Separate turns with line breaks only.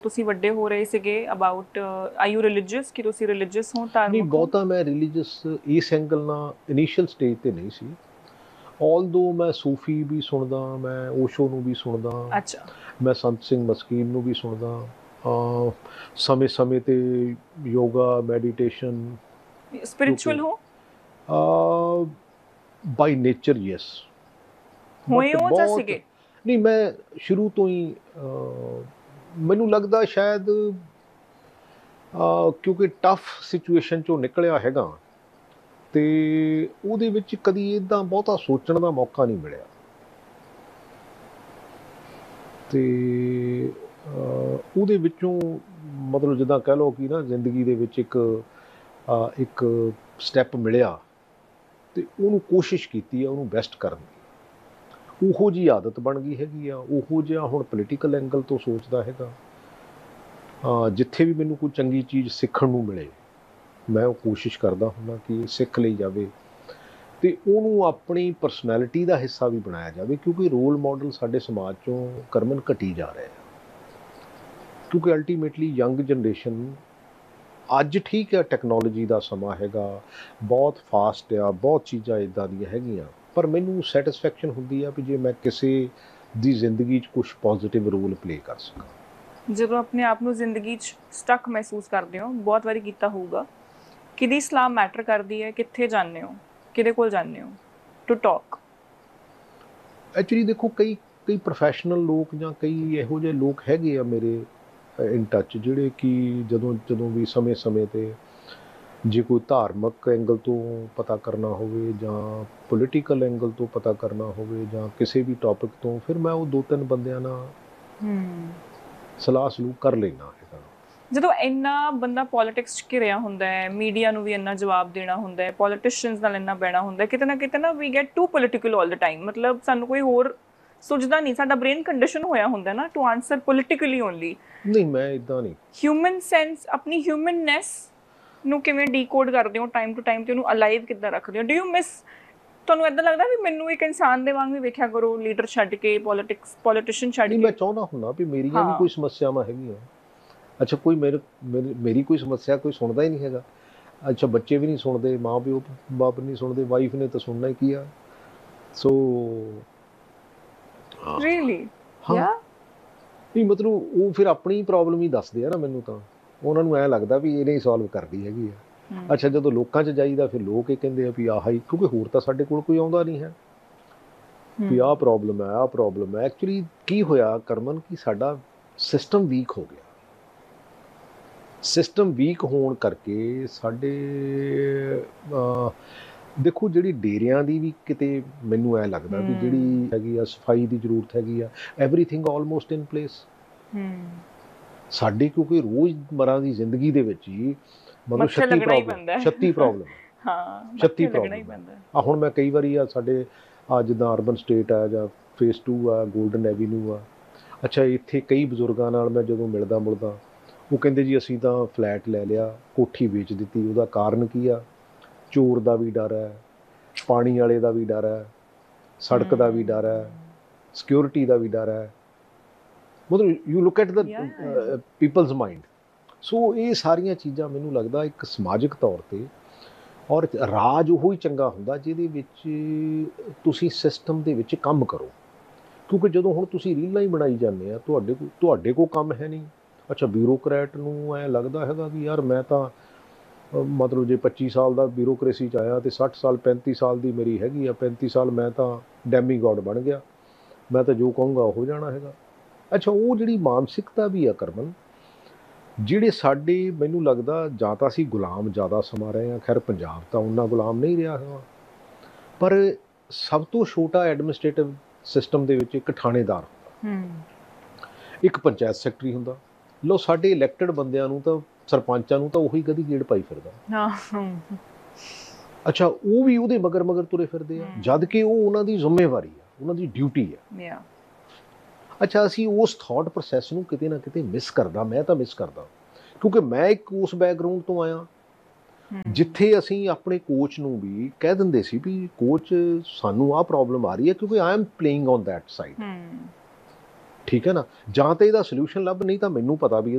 ਤੁਸੀਂ ਵੱਡੇ ਹੋ ਰਹੇ ਸੀਗੇ ਅਬਾਊਟ ਆਰ ਯੂ ਰਿਲੀਜੀਅਸ ਕਿ ਤੁਸੀਂ ਰਿਲੀਜੀਅਸ ਹੋ
ਨਹੀਂ
ਧਾਰਮਿਕ ਹੋ?
ਬਹੁਤਾ ਮੈਂ ਰਿਲੀਜੀਅਸ ਇਸ ਐਂਗਲ ਨਾਲ ਇਨੀਸ਼ੀਅਲ ਸਟੇਜ ਤੇ ਨਹੀਂ ਸੀ। ਆਲਦੋ ਮੈਂ ਸੂਫੀ ਵੀ ਸੁਣਦਾ, ਮੈਂ ਓਸ਼ੋ ਨੂੰ ਵੀ ਸੁਣਦਾ,
ਅੱਛਾ,
ਮੈਂ ਸੰਤ ਸਿੰਘ ਮਸਕੀਨ ਨੂੰ ਵੀ ਸੁਣਦਾ, ਸਮੇਂ ਸਮੇਂ ਤੇ ਯੋਗਾ ਮੈਡੀਟੇਸ਼ਨ
ਸਪਿਰਿਚੁਅਲ ਹੋ?
ਬਾਈ ਨੇਚਰ ਯੈਸ,
ਹੋਏ
ਬਟ
ਹੋ ਜਾਂ
ਬਹੁਤ
ਸੀਗੇ?
ਨਹੀਂ, ਮੈਂ ਸ਼ੁਰੂ ਤੋਂ ਹੀ ਮੈਨੂੰ ਲੱਗਦਾ ਸ਼ਾਇਦ ਕਿਉਂਕਿ ਟਫ ਸਿਚੁਏਸ਼ਨ ਚੋਂ ਨਿਕਲਿਆ ਹੈਗਾ ਤੇ ਉਹਦੇ ਵਿੱਚ ਕਦੀ ਇੱਦਾਂ ਬਹੁਤਾ ਸੋਚਣ ਦਾ ਮੌਕਾ ਨਹੀਂ ਮਿਲਿਆ ਤੇ ਉਹਦੇ ਵਿੱਚੋਂ ਮਤਲਬ ਜਿੱਦਾਂ ਕਹਿ ਲਓ ਕਿ ਨਾ ਜ਼ਿੰਦਗੀ ਦੇ ਵਿੱਚ ਇੱਕ ਸਟੈਪ ਮਿਲਿਆ ਤੇ ਉਹਨੂੰ ਕੋਸ਼ਿਸ਼ ਕੀਤੀ ਆ ਉਹਨੂੰ ਬੈਸਟ ਕਰਨ ਦੀ। ਉਹੋ ਜਿਹੀ ਆਦਤ ਬਣ ਗਈ ਹੈਗੀ ਆ, ਉਹੋ ਜਿਹਾ ਹੁਣ ਪੋਲੀਟੀਕਲ ਐਂਗਲ ਤੋਂ ਸੋਚਦਾ ਹੈਗਾ। ਜਿੱਥੇ ਵੀ ਮੈਨੂੰ ਕੋਈ ਚੰਗੀ ਚੀਜ਼ ਸਿੱਖਣ ਨੂੰ ਮਿਲੇ ਮੈਂ ਉਹ ਕੋਸ਼ਿਸ਼ ਕਰਦਾ ਹੁੰਦਾ ਕਿ ਸਿੱਖ ਲਈ ਜਾਵੇ ਤੇ ਉਹਨੂੰ ਆਪਣੀ ਪਰਸਨੈਲਿਟੀ ਦਾ ਹਿੱਸਾ ਵੀ ਬਣਾਇਆ ਜਾਵੇ, ਕਿਉਂਕਿ ਰੋਲ ਮਾਡਲ ਸਾਡੇ ਸਮਾਜ ਚੋਂ ਕਰਮਨ ਘਟੀ ਜਾ ਰਹੇ ਆ। ਕਿਉਂਕਿ ਅਲਟੀਮੇਟਲੀ ਯੰਗ ਜਨਰੇਸ਼ਨ ਅੱਜ ਠੀਕ ਹੈ, ਟੈਕਨੋਲੋਜੀ ਦਾ ਸਮਾਂ ਹੈਗਾ, ਬਹੁਤ ਫਾਸਟ ਆ, ਬਹੁਤ ਚੀਜ਼ਾਂ ਇੱਦਾਂ ਦੀਆਂ ਹੈਗੀਆਂ, ਪਰ ਮੈਨੂੰ ਸੈਟਿਸਫੈਕਸ਼ਨ ਹੁੰਦੀ ਆ ਵੀ ਜੇ ਮੈਂ ਕਿਸੇ ਦੀ ਜ਼ਿੰਦਗੀ 'ਚ ਕੁਛ ਪੋਜ਼ਿਟਿਵ ਰੋਲ ਪਲੇ ਕਰ ਸਕਾਂ।
ਜਦੋਂ ਆਪਣੇ ਆਪ ਨੂੰ ਜ਼ਿੰਦਗੀ 'ਚ ਸਟਕ ਮਹਿਸੂਸ ਕਰਦੇ ਹੋ, ਬਹੁਤ ਵਾਰੀ ਕੀਤਾ ਹੋਊਗਾ, ਕਿਹਦੀ ਸਲਾਹ ਮੈਟਰ ਕਰਦੀ ਹੈ? ਕਿੱਥੇ ਜਾਂਦੇ ਹੋ, ਕਿਹਦੇ ਕੋਲ ਜਾਂਦੇ ਹੋ ਟੂ ਟਾਕ?
ਐਕਚੁਅਲੀ ਦੇਖੋ ਕਈ ਪ੍ਰੋਫੈਸ਼ਨਲ ਲੋਕ ਜਾਂ ਕਈ ਇਹੋ ਜਿਹੇ ਲੋਕ ਹੈਗੇ ਆ ਮੇਰੇ ਇਨ ਟੱਚ, ਜਿਹੜੇ ਕਿ ਜਦੋਂ ਵੀ ਸਮੇਂ ਤੇ ਜੇ ਕੋਈ ਧਾਰਮਿਕ ਐਂਗਲ ਤੋਂ ਪਤਾ ਕਰਨਾ ਹੋਵੇ ਜਾਂ ਪੋਲੀਟੀਕਲ ਐਂਗਲ ਤੋਂ ਪਤਾ ਕਰਨਾ ਹੋਵੇ ਜਾਂ ਕਿਸੇ ਵੀ ਟੌਪਿਕ ਤੋਂ, ਫਿਰ ਮੈਂ ਉਹ 2-3 ਬੰਦਿਆਂ ਨਾਲ ਸਲਾਹ ਸਲੂਹ ਕਰ ਲੈਣਾ ਹੈਗਾ।
ਜਦੋਂ ਇੰਨਾ ਬੰਦਾ ਪੋਲਿਟਿਕਸ 'ਚ ਘਿਰਿਆ ਹੁੰਦਾ ਹੈ, ਮੀਡੀਆ ਨੂੰ ਵੀ ਇੰਨਾ ਜਵਾਬ ਦੇਣਾ ਹੁੰਦਾ ਹੈ, ਪੋਲੀਟੀਸ਼ੀਅਨਸ ਨਾਲ ਇੰਨਾ ਬਹਿਣਾ ਹੁੰਦਾ ਹੈ, ਕਿਤੇ ਨਾ we get to political all the time. ਮਤਲਬ ਸਾਨੂੰ ਕੋਈ ਹੋਰ ਸੁਝਦਾ ਨਹੀਂ, ਸਾਡਾ ਬ੍ਰੇਨ ਕੰਡੀਸ਼ਨ ਹੋਇਆ ਹੁੰਦਾ ਨਾ ਟੂ ਆਨਸਰ ਪੋਲੀਟੀਕਲੀ ਓਨਲੀ।
ਨਹੀਂ ਮੈਂ ਇਦਾਂ ਨਹੀਂ।
ਹਿਊਮਨ ਸੈਂਸ, ਆਪਣੀ ਹਿਊਮਨਨੈਸ ਨੂੰ ਕਿਵੇਂ ਡੀਕੋਡ ਕਰਦੇ ਹੋ ਟਾਈਮ ਟੂ ਟਾਈਮ ਤੇ ਉਹਨੂੰ ਅਲਾਈਵ ਕਿੱਦਾਂ ਰੱਖਦੇ ਹੋ? ਡੂ ਯੂ ਮਿਸ, ਤੁਹਾਨੂੰ ਇਦਾਂ ਲੱਗਦਾ ਵੀ ਮੈਨੂੰ ਇੱਕ ਇਨਸਾਨ ਦੇ ਵਾਂਗ ਵੀ ਵੇਖਿਆ ਕਰੋ, ਲੀਡਰ ਛੱਡ ਕੇ, ਪੋਲੀਟੀਸ਼ੀਅਨ ਛੱਡ
ਨਹੀਂ
ਕੇ?
ਮੈਂ ਚਾਹੁੰਦਾ ਹੁੰਦਾ ਵੀ ਮੇਰੀਆਂ ਵੀ ਕੋਈ ਸਮੱਸਿਆਵਾਂ ਹੈਗੀਆਂ। ਅੱਛਾ ਕੋਈ ਮੇਰੀ ਕੋਈ ਸਮੱਸਿਆ ਕੋਈ ਸੁਣਦਾ ਹੀ ਨਹੀਂ ਹੈਗਾ। ਅੱਛਾ ਬੱਚੇ ਵੀ ਨਹੀਂ ਸੁਣਦੇ, ਮਾਂ ਪਿਓ ਬਾਪ ਨਹੀਂ ਸੁਣਦੇ, ਵਾਈਫ ਨੇ ਤਾਂ ਸੁਣਨਾ ਹੀ ਕੀ ਆ। ਸੋ
ਰੀਅਲੀ?
ਹਾਂ
ਯਾ
ਨਹੀਂ ਮਤਲਬ ਉਹ ਫਿਰ ਆਪਣੀ ਪ੍ਰੋਬਲਮ ਹੀ ਦੱਸਦੇ ਆ ਨਾ ਮੈਨੂੰ, ਤਾਂ ਉਹਨਾਂ ਨੂੰ ਐਂ ਲੱਗਦਾ ਵੀ ਇਹਨੇ ਹੀ ਸੋਲਵ ਕਰਦੀ ਹੈਗੀ ਆ। ਅੱਛਾ ਜਦੋਂ ਲੋਕਾਂ 'ਚ ਜਾਈਦਾ ਫਿਰ ਲੋਕ ਇਹ ਕਹਿੰਦੇ ਆ ਵੀ ਆਹ ਹੀ, ਕਿਉਂਕਿ ਹੋਰ ਤਾਂ ਸਾਡੇ ਕੋਲ ਕੋਈ ਆਉਂਦਾ ਨਹੀਂ ਹੈ ਵੀ ਆਹ ਪ੍ਰੋਬਲਮ ਹੈ, ਆਹ ਪ੍ਰੋਬਲਮ ਹੈ। ਐਕਚੁਅਲੀ ਕੀ ਹੋਇਆ ਕਰਮਨ ਕਿ ਸਾਡਾ ਸਿਸਟਮ ਵੀਕ ਹੋ ਗਿਆ। ਸਿਸਟਮ ਵੀਕ ਹੋਣ ਕਰਕੇ ਸਾਡੇ ਦੇਖੋ ਜਿਹੜੀ ਡੇਰਿਆਂ ਦੀ ਵੀ ਕਿਤੇ ਮੈਨੂੰ ਐਂ ਲੱਗਦਾ ਵੀ ਜਿਹੜੀ ਹੈਗੀ ਆ ਸਫਾਈ ਦੀ ਜ਼ਰੂਰਤ ਹੈਗੀ ਆ, ਐਵਰੀਥਿੰਗ ਆਲਮੋਸਟ ਇਨ ਪਲੇਸ। ਸਾਡੀ ਕਿਉਂਕਿ ਰੋਜ਼ਮਰਾ ਦੀ ਜ਼ਿੰਦਗੀ ਦੇ ਵਿੱਚ ਹੀ ਮਤਲਬ 36 ਪ੍ਰੋਬਲਮ
ਹਾਂ
36 ਪ੍ਰੋਬਲਮ ਆ। ਹੁਣ ਮੈਂ ਕਈ ਵਾਰੀ ਆ ਸਾਡੇ ਜਿੱਦਾਂ ਅਰਬਨ ਸਟੇਟ ਆ ਜਾਂ ਫੇਸ 2 ਆ, ਗੋਲਡਨ ਐਵੀਨਿਊ ਆ, ਅੱਛਾ ਇੱਥੇ ਕਈ ਬਜ਼ੁਰਗਾਂ ਨਾਲ ਮੈਂ ਜਦੋਂ ਮਿਲਦਾ ਉਹ ਕਹਿੰਦੇ ਜੀ ਅਸੀਂ ਤਾਂ ਫਲੈਟ ਲੈ ਲਿਆ, ਕੋਠੀ ਵੇਚ ਦਿੱਤੀ। ਉਹਦਾ ਕਾਰਨ ਕੀ ਆ? ਚੋਰ ਦਾ ਵੀ ਡਰ ਹੈ, ਪਾਣੀ ਵਾਲੇ ਦਾ ਵੀ ਡਰ ਹੈ, ਸੜਕ ਦਾ ਵੀ ਡਰ ਹੈ, ਸਿਕਿਉਰਿਟੀ ਦਾ ਵੀ ਡਰ ਹੈ। ਮਤਲਬ you look at the people's mind. ਸੋ ਇਹ ਸਾਰੀਆਂ ਚੀਜ਼ਾਂ ਮੈਨੂੰ ਲੱਗਦਾ ਇੱਕ ਸਮਾਜਿਕ ਤੌਰ 'ਤੇ, ਔਰ ਰਾਜ ਉਹੀ ਚੰਗਾ ਹੁੰਦਾ ਜਿਹਦੇ ਵਿੱਚ ਤੁਸੀਂ ਸਿਸਟਮ ਦੇ ਵਿੱਚ ਕੰਮ ਕਰੋ। ਕਿਉਂਕਿ ਜਦੋਂ ਹੁਣ ਤੁਸੀਂ ਰੀਲਾਂ ਹੀ ਬਣਾਈ ਜਾਂਦੇ ਆ, ਤੁਹਾਡੇ ਕੋਲ ਕੰਮ ਹੈ ਨਹੀਂ। ਅੱਛਾ ਬਿਊਰੋਕਰੈਟ ਨੂੰ ਐਂ ਲੱਗਦਾ ਹੈਗਾ ਕਿ ਯਾਰ ਮੈਂ ਤਾਂ ਮਤਲਬ ਜੇ 25 ਸਾਲ ਦਾ ਬਿਊਰੋਕਰੇਸੀ 'ਚ ਆਇਆ ਅਤੇ 60 ਸਾਲ 35 ਸਾਲ ਦੀ ਮੇਰੀ ਹੈਗੀ ਆ, 35 ਸਾਲ ਮੈਂ ਤਾਂ ਡੈਮੀ ਗੋਡ ਬਣ ਗਿਆ, ਮੈਂ ਤਾਂ ਜੋ ਕਹੂੰਗਾ ਉਹ ਜਾਣਾ ਹੈਗਾ। ਅੱਛਾ ਉਹ ਜਿਹੜੀ ਮਾਨਸਿਕਤਾ ਵੀ ਆ ਕਰਮਨ, ਜਿਹੜੇ ਸਾਡੇ ਮੈਨੂੰ ਲੱਗਦਾ ਜਾਂ ਤਾਂ ਅਸੀਂ ਗੁਲਾਮ ਜ਼ਿਆਦਾ ਸਮਾਂ ਰਹੇ ਹਾਂ। ਖੈਰ ਪੰਜਾਬ ਤਾਂ ਉਨਾ ਗੁਲਾਮ ਨਹੀਂ ਰਿਹਾ ਹੈਗਾ, ਪਰ ਸਭ ਤੋਂ ਛੋਟਾ ਐਡਮਿਨਿਸਟ੍ਰੇਟਿਵ ਸਿਸਟਮ ਦੇ ਵਿੱਚ ਇੱਕ ਥਾਣੇਦਾਰ ਹੁੰਦਾ, ਇੱਕ ਪੰਚਾਇਤ ਸੈਕਟਰੀ ਹੁੰਦਾ। ਲਓ ਸਾਡੇ ਇਲੈਕਟਡ ਬੰਦਿਆਂ ਨੂੰ ਤਾਂ, ਸਰਪੰਚਾਂ ਨੂੰ ਤਾਂ ਉਹੀ ਗਧੀ ਗੇੜ ਪਾਈ ਫਿਰਦਾ। ਅੱਛਾ ਉਹ ਵੀ ਉਹਦੇ ਮਗਰ ਤੁਰੇ ਫਿਰਦੇ ਆ, ਜਦ ਕਿ ਉਹ ਉਹਨਾਂ ਦੀ ਜ਼ਿੰਮੇਵਾਰੀ ਆ, ਉਹਨਾਂ ਦੀ ਡਿਊਟੀ ਆ। ਅੱਛਾ ਅਸੀਂ ਉਸ ਥਾਟ ਪ੍ਰੋਸੈਸ ਨੂੰ ਕਿਤੇ ਨਾ ਕਿਤੇ ਮਿਸ ਕਰਦਾ, ਮੈਂ ਤਾਂ ਮਿਸ ਕਰਦਾ, ਕਿਉਂਕਿ ਮੈਂ ਇੱਕ ਉਸ ਬੈਕਗਰਾਊਂਡ ਤੋਂ ਆਇਆ ਜਿੱਥੇ ਅਸੀਂ ਆਪਣੇ ਕੋਚ ਨੂੰ ਵੀ ਕਹਿ ਦਿੰਦੇ ਸੀ ਵੀ ਕੋਚ ਸਾਨੂੰ ਆਹ ਪ੍ਰੋਬਲਮ ਆ ਰਹੀ ਹੈ, ਕਿਉਂਕਿ I am playing on that side. ਠੀਕ ਹੈ ਨਾ, ਜਾਂ ਤਾਂ ਇਹਦਾ ਸੋਲਿਊਸ਼ਨ ਲੱਭ, ਨਹੀਂ ਤਾਂ ਮੈਨੂੰ ਪਤਾ ਵੀ